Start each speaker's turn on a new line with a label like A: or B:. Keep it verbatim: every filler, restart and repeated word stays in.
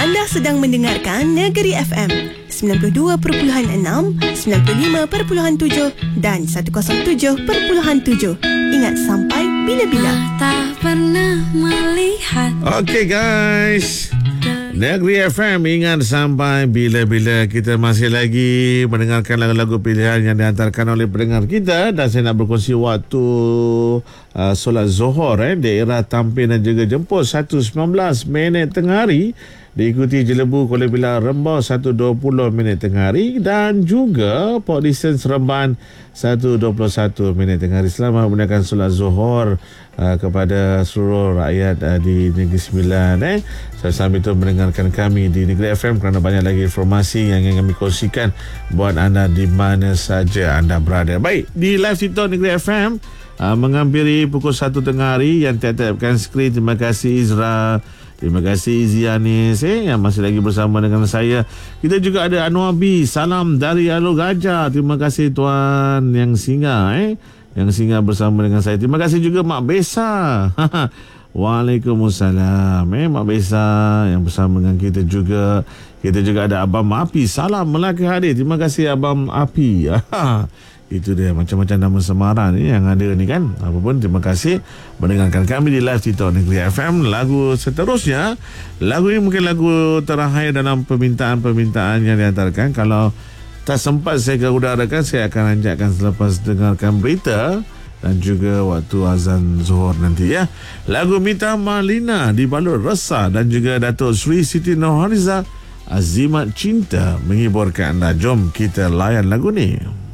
A: Anda sedang mendengarkan Negeri F M sembilan puluh dua perpuluhan enam, sembilan puluh lima perpuluhan tujuh dan seratus tujuh perpuluhan tujuh. Ingat sampai bila-bila.
B: Tak pernah melihat.
C: Okay guys, Negeri F M, ingat sampai bila-bila. Kita masih lagi mendengarkan lagu-lagu pilihan yang dihantarkan oleh pendengar kita. Dan saya nak berkongsi waktu uh, solat Zohor eh, daerah Tampin dan juga Jemput satu sembilan belas minit tengah hari. Diikuti Jelebu Kuala Pilar Rembau satu dua puluh minit tengah hari. Dan juga Port Dickson Seremban satu dua puluh satu minit tengah hari. Selamat menunaikan solat Zohor uh, kepada seluruh rakyat uh, di Negeri Sembilan. Eh. Saya sambil itu mendengarkan kami di Negeri F M kerana banyak lagi informasi yang ingin kami kongsikan buat anda di mana saja anda berada. Baik, di live TikTok Negeri F M uh, menghampiri pukul satu tengah hari yang tiap-tiapkan skrin. Terima kasih Izra. Terima kasih Zianis eh, yang masih lagi bersama dengan saya. Kita juga ada Anwar B. Salam dari Alur Gajah. Terima kasih Tuan Yang Singa eh, Yang Singa bersama dengan saya. Terima kasih juga Mak Besa. Waalaikumsalam eh, Mak Besa yang bersama dengan kita juga. Kita juga ada Abang Api. Salam Melaka hadir. Terima kasih Abang Api. Itu dia macam-macam nama semaran ni yang ada ni kan. Apapun, terima kasih mendengarkan kami di live TikTok Negeri F M. Lagu seterusnya, lagu ini mungkin lagu terakhir dalam permintaan-permintaan yang dihantarkan. Kalau tak sempat saya udarakan, saya akan anjakkan selepas dengarkan berita dan juga waktu azan Zuhur nanti ya. Lagu Mita Malina dibalut resah dan juga Datuk Sri Siti Nurhaliza Azimat Cinta menghiburkan anda. Jom kita layan lagu ni.